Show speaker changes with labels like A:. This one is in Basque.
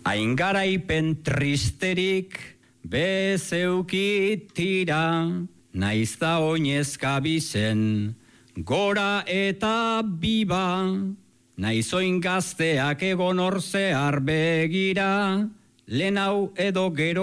A: Hain garaipen tristerik bezeukitira, naizta oinezka bizen, gora eta biba, naizoin gazteak egon orzear begira, lehen hau edo gero